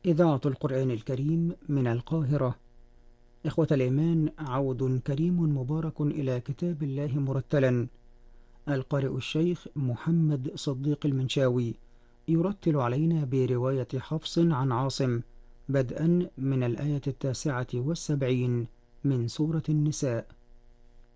إذاعة القرآن الكريم من القاهرة. إخوة الإيمان، عود كريم مبارك إلى كتاب الله مرتلا. القارئ الشيخ محمد صديق المنشاوي يرتل علينا برواية حفص عن عاصم، بدءا من الآية 79 من سورة النساء.